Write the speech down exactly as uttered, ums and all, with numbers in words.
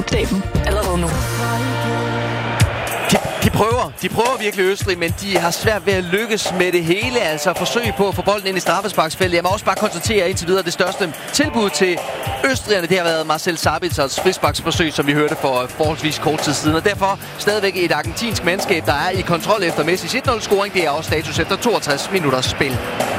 opdage dem allerede nu. De, de prøver. De prøver virkelig Østrig, men de har svært ved at lykkes med det hele. Altså forsøg på at få bolden ind i straffesparksfeltet. Jeg må også bare konstatere indtil videre, det største tilbud til østrigerne, det har været Marcel Sabitzers frisparksforsøg, som vi hørte for forholdsvis kort tid siden. Og derfor stadigvæk et argentinsk mandskab, der er i kontrol efter Messis et nul-scoring. Det er også status efter toogtres minutters spil.